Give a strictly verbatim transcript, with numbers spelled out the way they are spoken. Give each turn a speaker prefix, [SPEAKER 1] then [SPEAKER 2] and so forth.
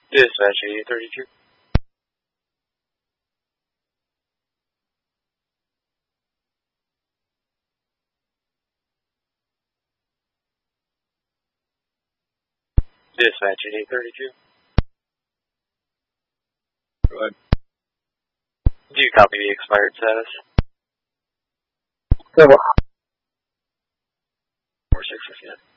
[SPEAKER 1] Dispatch eight thirty-two. Dispatch eight thirty-two.
[SPEAKER 2] Go ahead.
[SPEAKER 1] Do you copy the expired status?
[SPEAKER 2] Double.
[SPEAKER 1] four six fifty-nine.